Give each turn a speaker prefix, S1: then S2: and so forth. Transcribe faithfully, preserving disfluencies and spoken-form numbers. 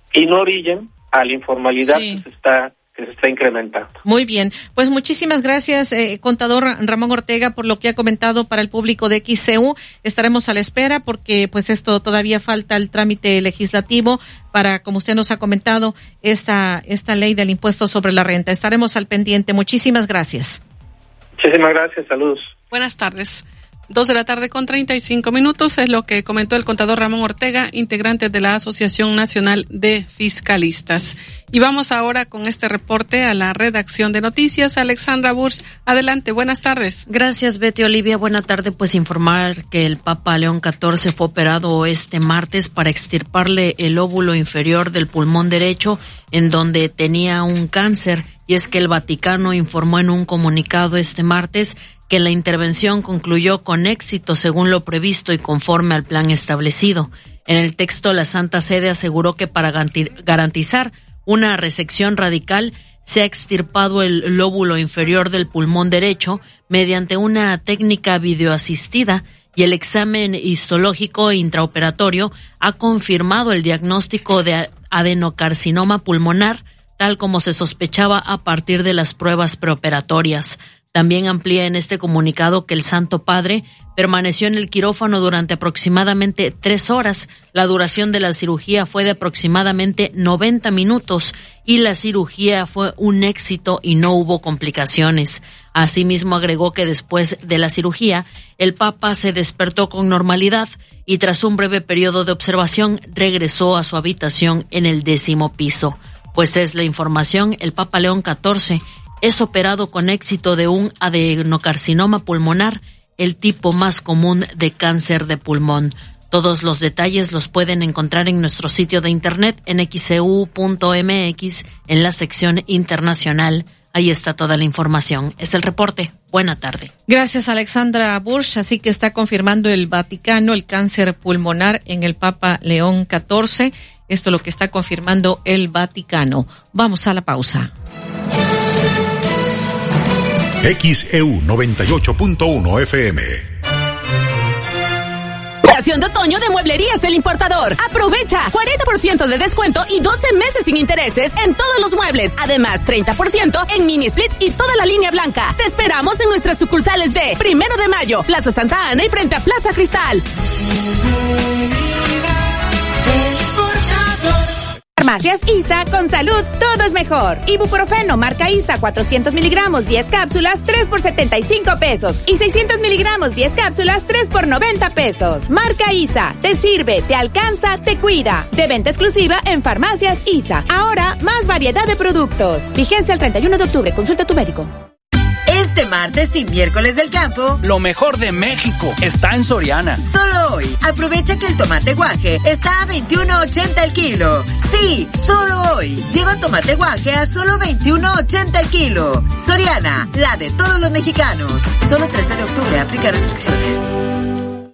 S1: y no orillen a la informalidad sí. que se está que se está incrementando.
S2: Muy bien, pues muchísimas gracias, eh, contador Ramón Ortega, por lo que ha comentado para el público de X C U. Estaremos a la espera porque pues esto todavía falta el trámite legislativo para, como usted nos ha comentado, esta esta ley del impuesto sobre la renta. Estaremos al pendiente. Muchísimas gracias.
S1: Muchísimas gracias, saludos.
S3: Buenas tardes. Dos de la tarde con treinta y cinco minutos es lo que comentó el contador Ramón Ortega, integrante de la Asociación Nacional de Fiscalistas. Y vamos ahora con este reporte a la redacción de noticias. Alexandra Bursch, adelante, buenas tardes.
S4: Gracias, Betty Olivia. Buena tarde. Pues informar que el Papa León catorce fue operado este martes para extirparle el óvulo inferior del pulmón derecho, en donde tenía un cáncer. Y es que el Vaticano informó en un comunicado este martes que la intervención concluyó con éxito según lo previsto y conforme al plan establecido. En el texto, la Santa Sede aseguró que para garantizar una resección radical se ha extirpado el lóbulo inferior del pulmón derecho mediante una técnica videoasistida y el examen histológico intraoperatorio ha confirmado el diagnóstico de adenocarcinoma pulmonar, tal como se sospechaba a partir de las pruebas preoperatorias. También amplía en este comunicado que el Santo Padre permaneció en el quirófano durante aproximadamente tres horas. La duración de la cirugía fue de aproximadamente noventa minutos y la cirugía fue un éxito y no hubo complicaciones. Asimismo, agregó que después de la cirugía, el Papa se despertó con normalidad y tras un breve periodo de observación regresó a su habitación en el décimo piso. Pues es la información, el Papa León catorce es operado con éxito de un adenocarcinoma pulmonar, el tipo más común de cáncer de pulmón. Todos los detalles los pueden encontrar en nuestro sitio de internet en x c u punto m x en la sección internacional. Ahí está toda la información. Es el reporte. Buena tarde.
S2: Gracias, Alexandra Bursch. Así que está confirmando el Vaticano el cáncer pulmonar en el Papa León catorce. Esto es lo que está confirmando el Vaticano. Vamos a la pausa.
S5: X E U noventa y ocho punto uno F M.
S6: De otoño de Mueblerías El Importador. Aprovecha cuarenta por ciento de descuento y doce meses sin intereses en todos los muebles. Además, treinta por ciento en mini split y toda la línea blanca. Te esperamos en nuestras sucursales de Primero de Mayo, Plaza Santa Ana y frente a Plaza Cristal.
S7: Farmacias ISA, con salud todo es mejor. Ibuprofeno marca ISA cuatrocientos miligramos, diez cápsulas, tres por setenta y cinco pesos. Y seiscientos miligramos, diez cápsulas, tres por noventa pesos. Marca ISA, te sirve, te alcanza, te cuida. De venta exclusiva en Farmacias ISA. Ahora, más variedad de productos. Vigencia el treinta y uno de octubre, consulta a tu médico.
S8: Este martes y miércoles del campo,
S9: lo mejor de México está en Soriana.
S8: Solo hoy, aprovecha que el tomate guaje está a veintiuno ochenta el kilo. Sí, solo hoy. Lleva tomate guaje a solo veintiuno ochenta el kilo. Soriana, la de todos los mexicanos. Solo trece de octubre, aplica restricciones.